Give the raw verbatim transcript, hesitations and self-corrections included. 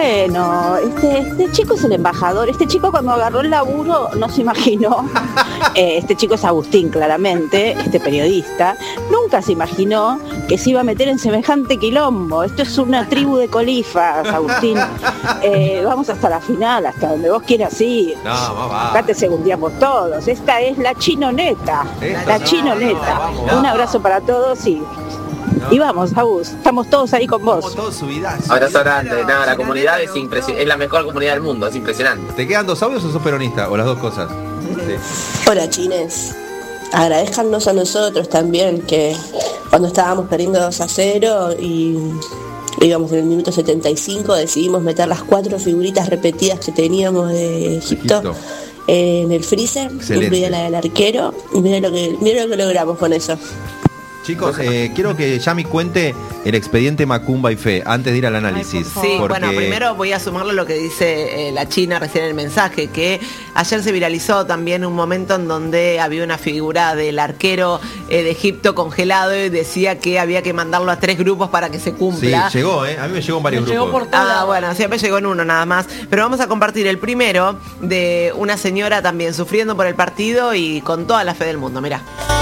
bueno, este, este chico es el embajador. Este chico cuando agarró el laburo no se imaginó, eh, este chico es Agustín claramente, este periodista, nunca se imaginó que se iba a meter en semejante quilombo. Esto es una tribu de colifas, Agustín. Eh, vamos hasta la final, hasta donde vos quieras ir. No, mamá. Acá te segundeamos todos. Esta es la chinoneta, Esta la no, chinoneta. no, vamos, vamos. Un abrazo para todos y... No. Y vamos, Agus, estamos todos ahí con vos. Como todos subidas. Abrazo grande, nada, la comunidad es impresionante, es la mejor comunidad del mundo, es impresionante. ¿Te quedan dos audios o sos peronista? O las dos cosas. Sí. Hola chines, agradezcanos a nosotros también que cuando estábamos perdiendo dos a cero y íbamos en el minuto setenta y cinco decidimos meter las cuatro figuritas repetidas que teníamos de Egipto, Egipto. en el freezer, Excelente. incluida la del arquero, y mira lo que, mira lo que logramos con eso. Chicos, eh, quiero que Yami cuente el expediente Macumba y Fe antes de ir al análisis. Sí, porque... bueno, primero voy a sumarle lo que dice eh, la China recién en el mensaje, que ayer se viralizó también un momento en donde había una figura del arquero eh, de Egipto congelado y decía que había que mandarlo a tres grupos para que se Sí, cumpla. llegó, ¿eh? A mí me llegó en varios Me llegó grupos. por todo Ah, lado. bueno, siempre llegó en uno nada más. Pero vamos a compartir el primero de una señora también sufriendo por el partido y con toda la fe del mundo. Mirá.